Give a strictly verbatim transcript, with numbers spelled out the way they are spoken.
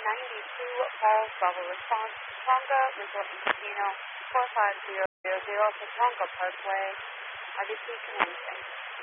ninety-two Falls, Bravo response, Tonga Resort and Casino, four five zero zero zero for Tonga Parkway. R B C commencing.